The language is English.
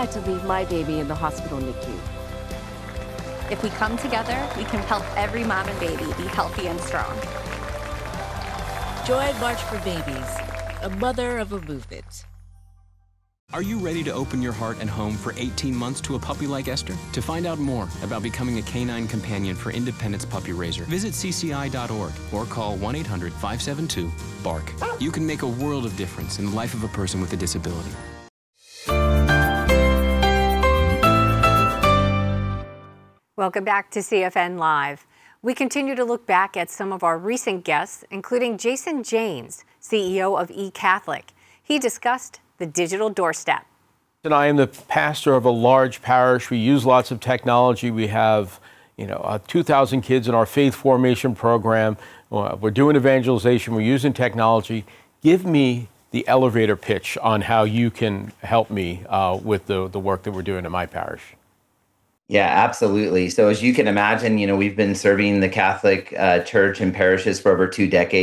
had to leave my baby in the hospital NICU. If we come together, we can help every mom and baby be healthy and strong. Join March for Babies, a mother of a movement. Are you ready to open your heart and home for 18 months to a puppy like Esther? To find out more about becoming a canine companion for Independence Puppy Raiser, visit cci.org or call 1-800-572-BARK. You can make a world of difference in the life of a person with a disability. Welcome back to CFN Live. We continue to look back at some of our recent guests, including Jason James, CEO of eCatholic. He discussed the digital doorstep. And I am the pastor of a large parish. We use lots of technology. We have, 2,000 kids in our faith formation program. We're doing evangelization. We're using technology. Give me the elevator pitch on how you can help me with the work that we're doing in my parish. Yeah, absolutely. So as you can imagine, we've been serving the Catholic Church and parishes for over 2 decades.